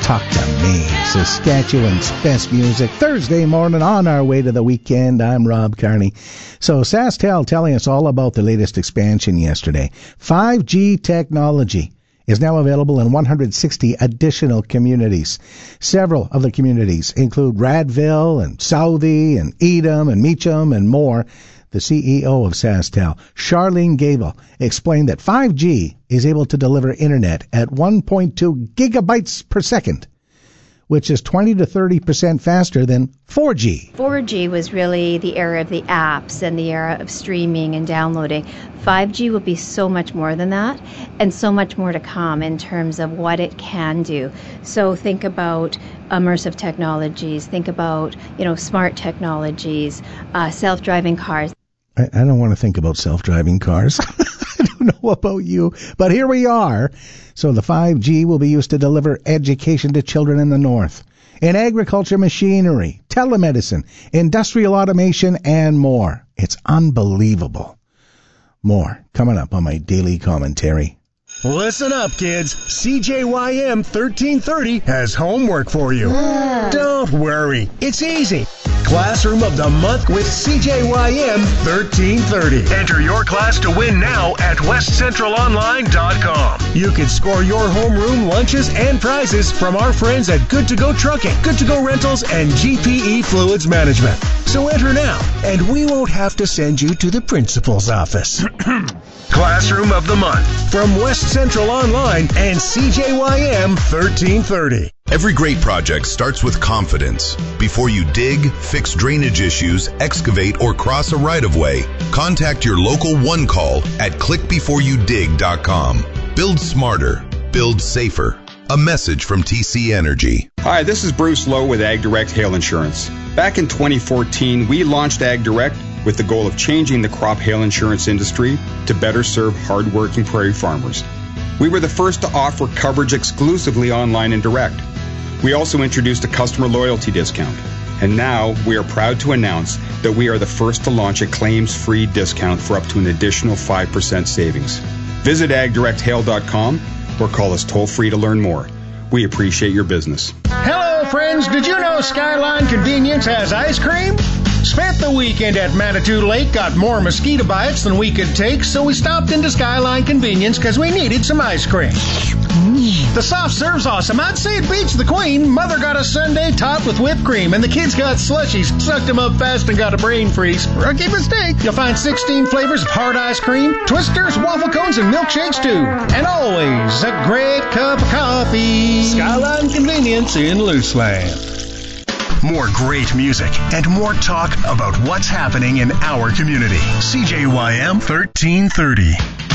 Talk to me. Saskatchewan's best music. Thursday morning on our way to the weekend. I'm Rob Carney. So SaskTel telling us all about the latest expansion yesterday. 5G technology is now available in 160 additional communities. Several of the communities include Radville and Southey and Edam and Meacham and more. The CEO of SaskTel, Charlene Gable, explained that 5G is able to deliver internet at 1.2 gigabytes per second, which is 20 to 30% faster than 4G. 4G was really the era of the apps and the era of streaming and downloading. 5G will be so much more than that, and so much more to come in terms of what it can do. So think about immersive technologies, think about, smart technologies, self-driving cars. I don't want to think about self-driving cars. I don't know about you, but here we are. So the 5G will be used to deliver education to children in the north, in agriculture machinery, telemedicine, industrial automation, and more. It's unbelievable. More coming up on my daily commentary. Listen up, kids. CJYM 1330 has homework for you. Don't worry. It's easy. Classroom of the Month with CJYM 1330. Enter your class to win now at westcentralonline.com. You can score your homeroom lunches and prizes from our friends at Good to Go Trucking, Good to Go Rentals, and GPE Fluids Management. So enter now, and we won't have to send you to the principal's office. Classroom of the Month from West Central Online and CJYM 1330. Every great project starts with confidence. Before you dig, fix drainage issues, excavate, or cross a right-of-way, contact your local One Call at clickbeforeyoudig.com. Build smarter. Build safer. A message from TC Energy. Hi, this is Bruce Lowe with AgDirect Hail Insurance. Back in 2014, we launched AgDirect with the goal of changing the crop hail insurance industry to better serve hard-working prairie farmers. We were the first to offer coverage exclusively online and direct. We also introduced a customer loyalty discount. And now we are proud to announce that we are the first to launch a claims-free discount for up to an additional 5% savings. Visit agdirecthail.com or call us toll-free to learn more. We appreciate your business. Hello, friends. Did you know Skyline Convenience has ice cream? Spent the weekend at Manitou Lake, got more mosquito bites than we could take, so we stopped into Skyline Convenience because we needed some ice cream. The soft serve's awesome. I'd say it beats the Queen. Mother got a sundae topped with whipped cream, and the kids got slushies, sucked them up fast and got a brain freeze. Rookie mistake. You'll find 16 flavors of hard ice cream, twisters, waffle cones, and milkshakes too. And always a great cup of coffee. Skyline Convenience in Luceland. More great music and more talk about what's happening in our community. CJYM 1330.